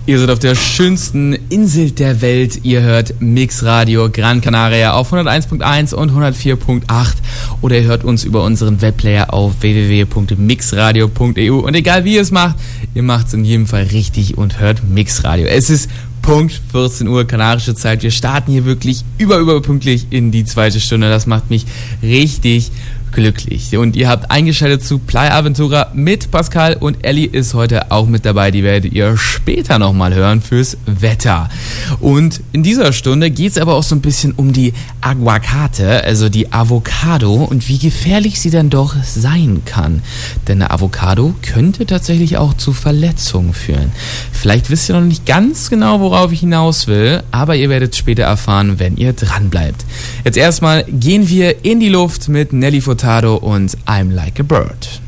Ihr seid auf der schönsten Insel der Welt. Ihr hört Mix Radio Gran Canaria auf 101.1 und 104.8 oder ihr hört uns über unseren Webplayer auf www.mixradio.eu. Und egal wie ihr es macht, ihr macht es in jedem Fall richtig und hört Mix Radio. Es ist Punkt 14 Uhr kanarische Zeit. Wir starten hier wirklich überpünktlich in die zweite Stunde. Das macht mich richtig glücklich. Und ihr habt eingeschaltet zu Playa Aventura mit Pascal und Ellie ist heute auch mit dabei. Die werdet ihr später nochmal hören fürs Wetter. Und in dieser Stunde geht es aber auch so ein bisschen um die Aguacate, also die Avocado und wie gefährlich sie dann doch sein kann. Denn eine Avocado könnte tatsächlich auch zu Verletzungen führen. Vielleicht wisst ihr noch nicht ganz genau, worauf ich hinaus will, aber ihr werdet später erfahren, wenn ihr dran bleibt. Jetzt erstmal gehen wir in die Luft mit Nelly Furtado und I'm Like a Bird.